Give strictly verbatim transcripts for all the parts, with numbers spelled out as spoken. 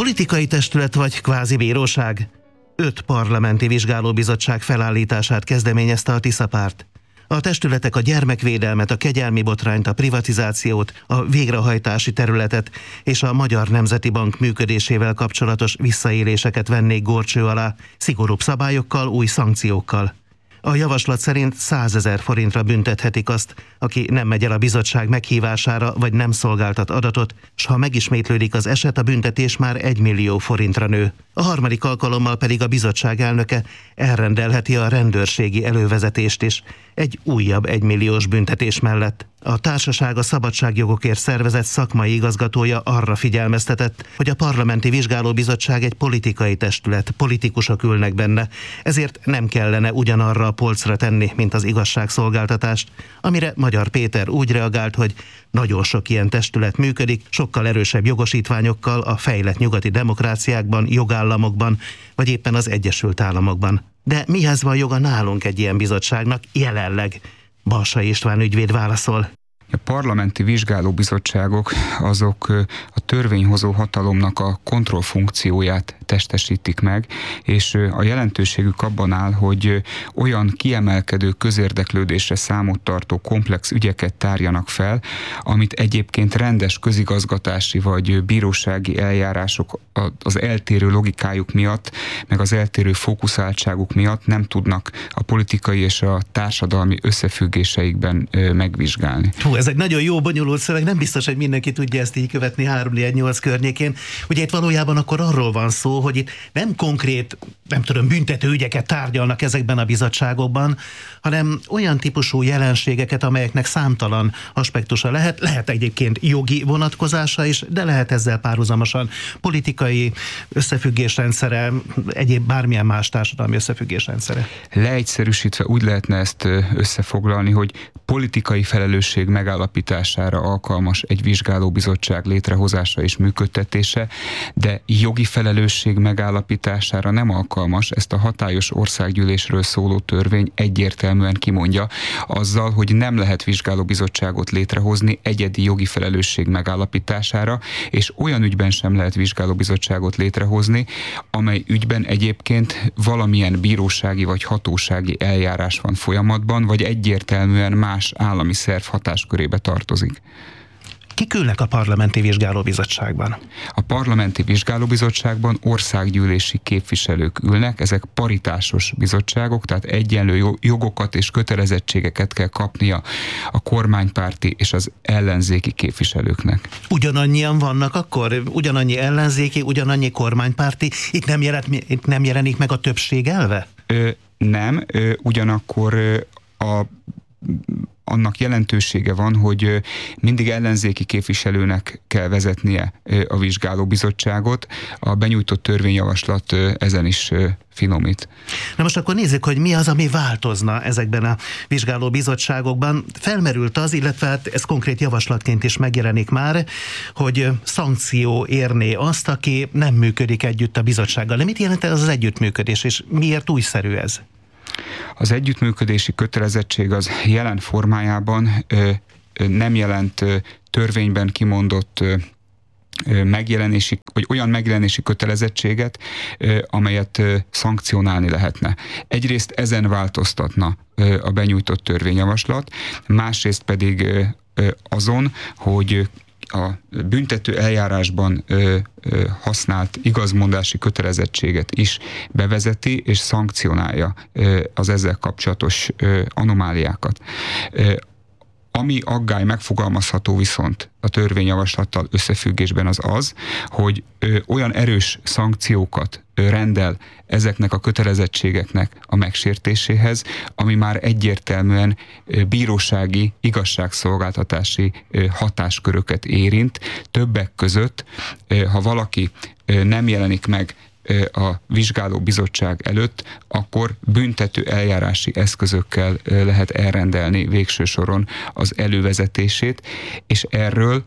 Politikai testület vagy kvázi bíróság? Öt parlamenti vizsgálóbizottság felállítását kezdeményezte a Tisza Párt. A testületek a gyermekvédelmet, a kegyelmi botrányt, a privatizációt, a végrehajtási területet és a Magyar Nemzeti Bank működésével kapcsolatos visszaéléseket vennék górcső alá, szigorúbb szabályokkal, új szankciókkal. A javaslat szerint százezer forintra büntethetik azt, aki nem megy el a bizottság meghívására, vagy nem szolgáltat adatot, s ha megismétlődik az eset, a büntetés már egy millió forintra nő. A harmadik alkalommal pedig a bizottság elnöke elrendelheti a rendőrségi elővezetést is, egy újabb egymilliós büntetés mellett. A társaság a Szabadságjogokért Szervezet szakmai igazgatója arra figyelmeztetett, hogy a Parlamenti Vizsgálóbizottság egy politikai testület, politikusok ülnek benne, ezért nem kellene ugyanarra a polcra tenni, mint az igazságszolgáltatást, amire Magyar Péter úgy reagált, hogy nagyon sok ilyen testület működik, sokkal erősebb jogosítványokkal a fejlett nyugati demokráciákban, jogállamokban, vagy éppen az Egyesült Államokban. De mihez van joga nálunk egy ilyen bizottságnak jelenleg? Balsay István ügyvéd válaszol. A parlamenti vizsgálóbizottságok azok a törvényhozó hatalomnak a kontrollfunkcióját testesítik meg, és a jelentőségük abban áll, hogy olyan kiemelkedő közérdeklődésre számot tartó komplex ügyeket tárjanak fel, amit egyébként rendes közigazgatási vagy bírósági eljárások az eltérő logikájuk miatt, meg az eltérő fókuszáltságuk miatt nem tudnak a politikai és a társadalmi összefüggéseikben megvizsgálni. Hú, ez egy nagyon jó, bonyolult szöveg, nem biztos, hogy mindenki tudja ezt így követni három négy nyolc környékén. Ugye itt valójában akkor arról van szó, hogy itt nem konkrét, nem tudom, büntető ügyeket tárgyalnak ezekben a bizottságokban, hanem olyan típusú jelenségeket, amelyeknek számtalan aspektusa lehet. Lehet egyébként jogi vonatkozása is, de lehet ezzel párhuzamosan politikai összefüggésrendszere, egyéb bármilyen más társadalmi összefüggésrendszere. Leegyszerűsítve úgy lehetne ezt összefoglalni, hogy politikai felelősség megállapítására alkalmas egy vizsgálóbizottság létrehozása és működtetése, de jogi felelősség megállapítására nem alkalmas, ezt a hatályos országgyűlésről szóló törvény egyértelműen kimondja, azzal, hogy nem lehet vizsgálóbizottságot létrehozni egyedi jogi felelősség megállapítására, és olyan ügyben sem lehet vizsgálóbizottságot létrehozni, amely ügyben egyébként valamilyen bírósági vagy hatósági eljárás van folyamatban, vagy egyértelműen más állami szerv hatáskörébe tartozik. Kik ülnek a Parlamenti Vizsgálóbizottságban? A Parlamenti Vizsgálóbizottságban országgyűlési képviselők ülnek, ezek paritásos bizottságok, tehát egyenlő jogokat és kötelezettségeket kell kapnia a kormánypárti és az ellenzéki képviselőknek. Ugyanannyian vannak akkor? Ugyanannyi ellenzéki, ugyanannyi kormánypárti? Itt nem, jelent, itt nem jelenik meg a többség elve? Ö, nem, ö, ugyanakkor ö, a annak jelentősége van, hogy mindig ellenzéki képviselőnek kell vezetnie a vizsgálóbizottságot. A benyújtott törvényjavaslat ezen is finomít. Na most akkor nézzük, hogy mi az, ami változna ezekben a vizsgálóbizottságokban. Felmerült az, illetve hát ez konkrét javaslatként is megjelenik már, hogy szankció érné azt, aki nem működik együtt a bizottsággal. De mit jelent ez az együttműködés, és miért újszerű ez? Az együttműködési kötelezettség az jelen formájában ö, ö, nem jelent ö, törvényben kimondott ö, ö, megjelenési, vagy olyan megjelenési kötelezettséget, ö, amelyet ö, szankcionálni lehetne. Egyrészt ezen változtatna ö, a benyújtott törvényjavaslat, másrészt pedig ö, ö, azon, hogy a büntető eljárásban ö, ö, használt igazmondási kötelezettséget is bevezeti és szankcionálja ö, az ezzel kapcsolatos ö, anomáliákat. Ö, Ami aggály megfogalmazható viszont a törvényjavaslattal összefüggésben az az, hogy ö, olyan erős szankciókat ö, rendel ezeknek a kötelezettségeknek a megsértéséhez, ami már egyértelműen ö, bírósági, igazságszolgáltatási ö, hatásköröket érint. Többek között, ö, ha valaki ö, nem jelenik meg a vizsgálóbizottság előtt, akkor büntető eljárási eszközökkel lehet elrendelni végső soron az elővezetését, és erről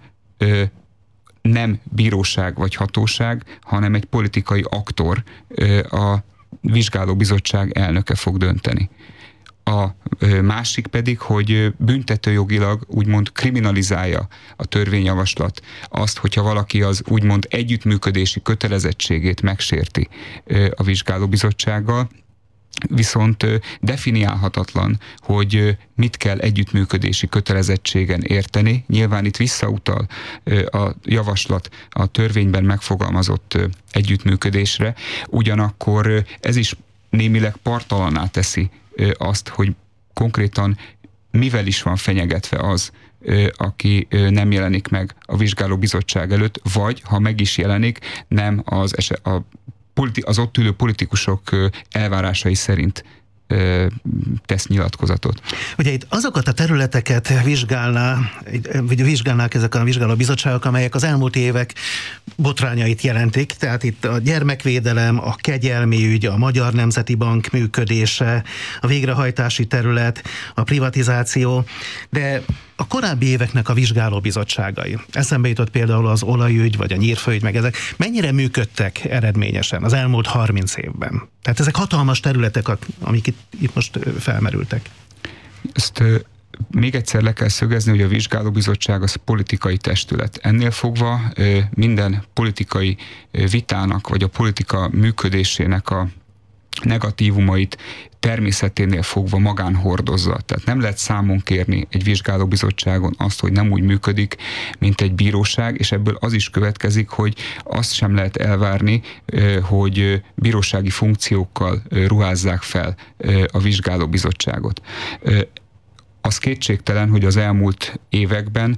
nem bíróság vagy hatóság, hanem egy politikai aktor, a vizsgálóbizottság elnöke fog dönteni. A másik pedig, hogy büntetőjogilag úgymond kriminalizálja a törvényjavaslat azt, hogyha valaki az úgymond együttműködési kötelezettségét megsérti a vizsgálóbizottsággal, viszont definiálhatatlan, hogy mit kell együttműködési kötelezettségen érteni. Nyilván itt visszautal a javaslat a törvényben megfogalmazott együttműködésre, ugyanakkor ez is némileg parttalanná teszi azt, hogy konkrétan mivel is van fenyegetve az, aki nem jelenik meg a vizsgálóbizottság előtt, vagy ha meg is jelenik, nem az, eset, a politi- az ott ülő politikusok elvárásai szerint tesz nyilatkozatot. Ugye itt azokat a területeket vizsgálná, vagy vizsgálnák ezek a vizsgálóbizottságok, amelyek az elmúlt évek botrányait jelentik, tehát itt a gyermekvédelem, a kegyelmi ügy, a Magyar Nemzeti Bank működése, a végrehajtási terület, a privatizáció, de a korábbi éveknek a vizsgálóbizottságai. Eszembe jutott például az olajügy, vagy a nyírfaügy, meg ezek. Mennyire működtek eredményesen az elmúlt harminc évben? Tehát ezek hatalmas területek, amik itt, itt most felmerültek. Ezt még egyszer le kell szögezni, hogy a vizsgálóbizottság az politikai testület. Ennél fogva minden politikai vitának, vagy a politika működésének a negatívumait természeténél fogva magán hordozza. Tehát nem lehet számon kérni egy vizsgálóbizottságon azt, hogy nem úgy működik, mint egy bíróság, és ebből az is következik, hogy azt sem lehet elvárni, hogy bírósági funkciókkal ruházzák fel a vizsgálóbizottságot. Az kétségtelen, hogy az elmúlt években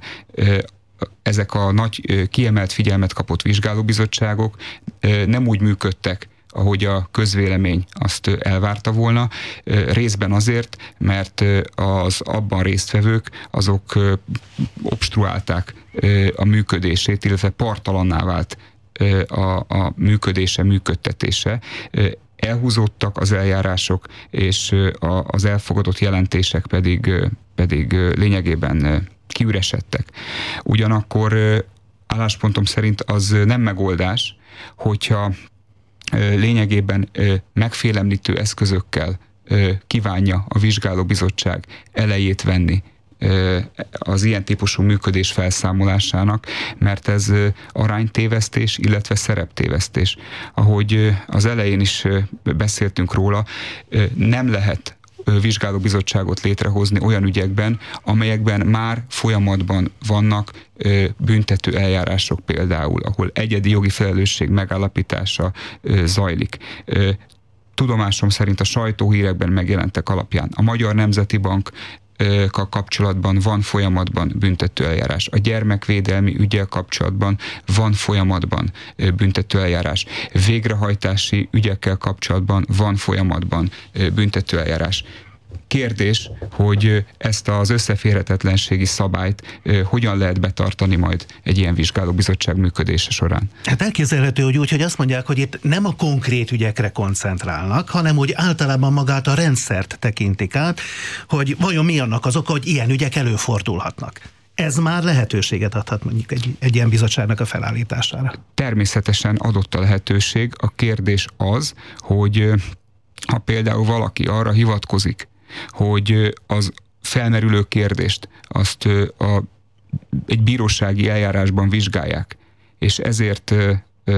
ezek a nagy kiemelt figyelmet kapott vizsgálóbizottságok nem úgy működtek, ahogy a közvélemény azt elvárta volna, részben azért, mert az abban résztvevők azok obstruálták a működését, illetve parttalanná vált a, a működése, működtetése. Elhúzódtak az eljárások, és az elfogadott jelentések pedig, pedig lényegében kiüresedtek. Ugyanakkor álláspontom szerint az nem megoldás, hogyha lényegében megfélemlítő eszközökkel kívánja a vizsgálóbizottság elejét venni az ilyen típusú működés felszámolásának, mert ez aránytévesztés, illetve szereptévesztés. Ahogy az elején is beszéltünk róla, nem lehet vizsgálóbizottságot létrehozni olyan ügyekben, amelyekben már folyamatban vannak büntető eljárások például, ahol egyedi jogi felelősség megállapítása zajlik. Tudomásom szerint a sajtóhírekben megjelentek alapján a Magyar Nemzeti Bank kapcsolatban van folyamatban büntetőeljárás. A gyermekvédelmi ügyel kapcsolatban van folyamatban büntetőeljárás. Végrehajtási ügyekkel kapcsolatban van folyamatban büntetőeljárás. Kérdés, hogy ezt az összeférhetetlenségi szabályt hogyan lehet betartani majd egy ilyen vizsgálóbizottság működése során. Hát elképzelhető, hogy úgy, hogy azt mondják, hogy itt nem a konkrét ügyekre koncentrálnak, hanem úgy általában magát a rendszert tekintik át, hogy vajon mi annak az oka, hogy ilyen ügyek előfordulhatnak. Ez már lehetőséget adhat mondjuk egy, egy ilyen bizottságnak a felállítására. Természetesen adott a lehetőség. A kérdés az, hogy ha például valaki arra hivatkozik, hogy az felmerülő kérdést azt a, egy bírósági eljárásban vizsgálják, és ezért